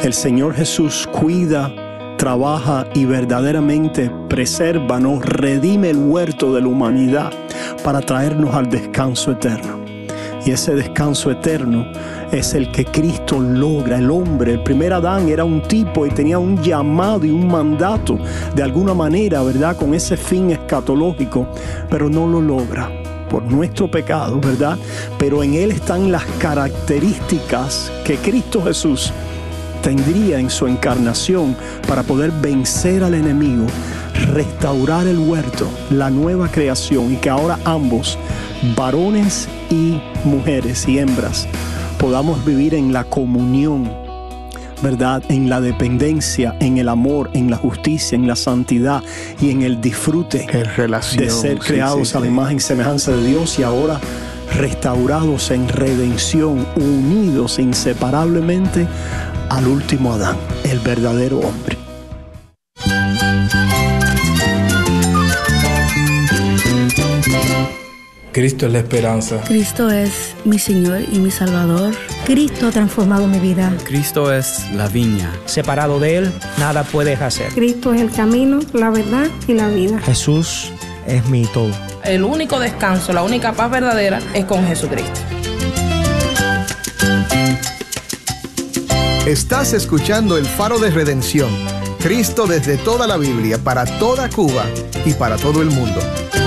el Señor Jesús cuida, trabaja y verdaderamente preserva, nos redime el huerto de la humanidad para traernos al descanso eterno. Y ese descanso eterno es el que Cristo logra. El hombre, el primer Adán, era un tipo y tenía un llamado y un mandato de alguna manera, ¿verdad?, con ese fin escatológico, pero no lo logra por nuestro pecado, ¿verdad? Pero en él están las características que Cristo Jesús tendría en su encarnación para poder vencer al enemigo, restaurar el huerto, la nueva creación, y que ahora ambos, varones y mujeres y hembras, podamos vivir en la comunión, ¿verdad?, en la dependencia, en el amor, en la justicia, en la santidad y en el disfrute de ser creados a la imagen y semejanza de Dios, y ahora restaurados en redención, unidos inseparablemente al último Adán, el verdadero hombre. Cristo es la esperanza. Cristo es mi Señor y mi Salvador. Cristo ha transformado mi vida. Cristo es la viña. Separado de Él, nada puedes hacer. Cristo es el camino, la verdad y la vida. Jesús es mi todo. El único descanso, la única paz verdadera es con Jesucristo. Estás escuchando El Faro de Redención. Cristo desde toda la Biblia, para toda Cuba y para todo el mundo.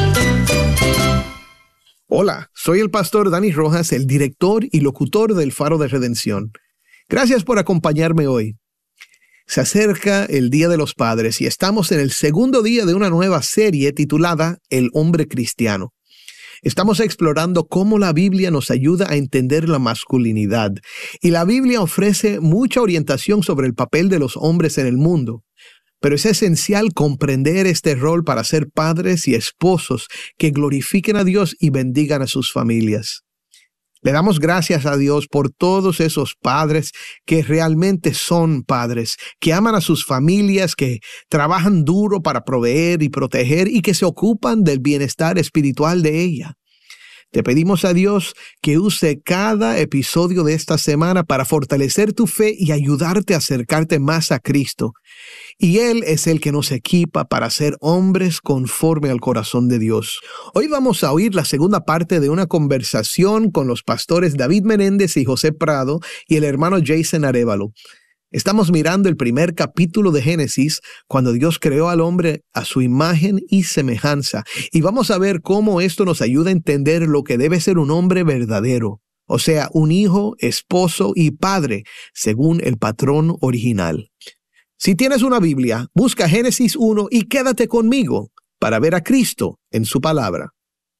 Hola, soy el pastor Dani Rojas, el director y locutor del Faro de Redención. Gracias por acompañarme hoy. Se acerca el Día de los Padres y estamos en el segundo día de una nueva serie titulada El Hombre Cristiano. Estamos explorando cómo la Biblia nos ayuda a entender la masculinidad, y la Biblia ofrece mucha orientación sobre el papel de los hombres en el mundo. Pero es esencial comprender este rol para ser padres y esposos que glorifiquen a Dios y bendigan a sus familias. Le damos gracias a Dios por todos esos padres que realmente son padres, que aman a sus familias, que trabajan duro para proveer y proteger y que se ocupan del bienestar espiritual de ella. Te pedimos a Dios que use cada episodio de esta semana para fortalecer tu fe y ayudarte a acercarte más a Cristo. Y Él es el que nos equipa para ser hombres conforme al corazón de Dios. Hoy vamos a oír la segunda parte de una conversación con los pastores David Menéndez y José Prado y el hermano Jason Arévalo. Estamos mirando el primer capítulo de Génesis, cuando Dios creó al hombre a su imagen y semejanza. Y vamos a ver cómo esto nos ayuda a entender lo que debe ser un hombre verdadero. O sea, un hijo, esposo y padre, según el patrón original. Si tienes una Biblia, busca Génesis 1 y quédate conmigo para ver a Cristo en su palabra.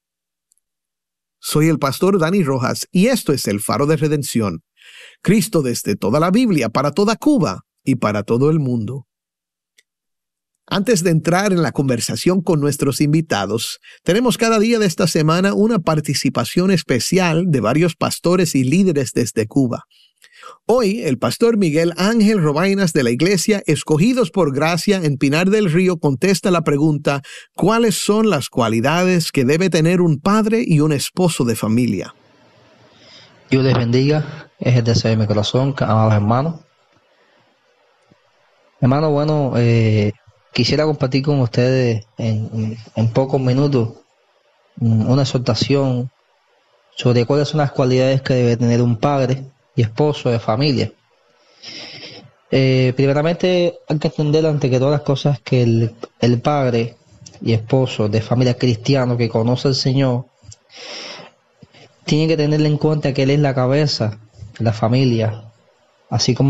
Soy el pastor Dani Rojas y esto es el Faro de Redención. Cristo desde toda la Biblia, para toda Cuba y para todo el mundo. Antes de entrar en la conversación con nuestros invitados, tenemos cada día de esta semana una participación especial de varios pastores y líderes desde Cuba. Hoy, el pastor Miguel Ángel Robainas de la Iglesia Escogidos por Gracia en Pinar del Río contesta la pregunta: ¿cuáles son las cualidades que debe tener un padre y un esposo de familia? Dios les bendiga, es el deseo de mi corazón, amados hermanos. Hermano, bueno, quisiera compartir con ustedes en pocos minutos una exhortación sobre cuáles son las cualidades que debe tener un padre y esposo de familia. Primeramente hay que entender ante que todas las cosas que el padre y esposo de familia cristiano que conoce al Señor tiene que tenerle en cuenta que Él es la cabeza de la familia, así como